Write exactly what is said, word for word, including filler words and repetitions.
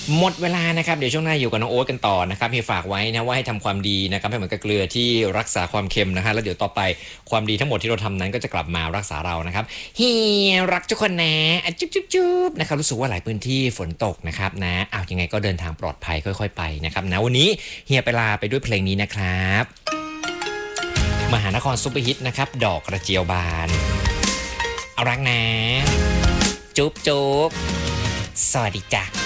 หมดเวลานะครับเดี๋ยวช่วงหน้าอยู่กับน้องโอ๊ตกันต่อนะครับเฮียฝากไว้นะว่าให้ทำความดีนะครับให้เหมือนกับเกลือที่รักษาความเค็มนะฮะแล้วเดี๋ยวต่อไปความดีทั้งหมดที่เราทำนั้นก็จะกลับมารักษาเรานะครับเฮียรักทุกคนนะอ่ะจุ๊บจุ๊บจุ๊บนะครับรู้สึกว่าหลายพื้นที่ฝนตกนะครับนะอ้าวยังไงก็เดินทางปลอดภัยค่อยๆไปนะครับนะวันนี้เฮียไปลาไปด้วยเพลงนี้นะครับมหานครซุปเปอร์ฮิตนะครับดอกกระเจียวบานเอารักนะจุ๊บจุ๊บสวัสดีจ้ะ